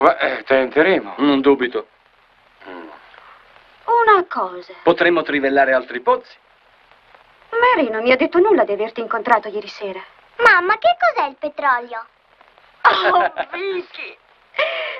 Tenteremo. Non dubito. Una cosa. Potremmo trivellare altri pozzi. Mary non mi ha detto nulla di averti incontrato ieri sera. Mamma, che cos'è il petrolio? Oh, Vicky!